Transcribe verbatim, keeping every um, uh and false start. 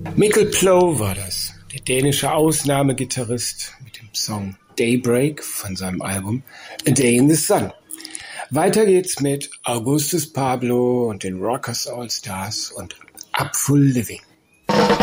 Mikkel Ploug war das, der dänische Ausnahmegitarrist mit dem Song Daybreak von seinem Album A Day in the Sun. Weiter geht's mit Augustus Pablo und den Rockers All Stars und Upful Living.